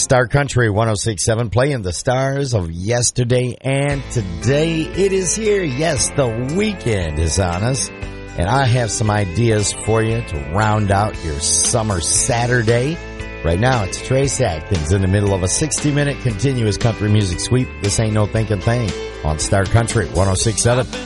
Star Country 106.7, playing the stars of yesterday and today. It is here. Yes, the weekend is on us. And I have some ideas for you to round out your summer Saturday. Right now, it's Trace Atkins in the middle of a 60-minute continuous country music sweep. This ain't no thinking thing on Star Country 106.7.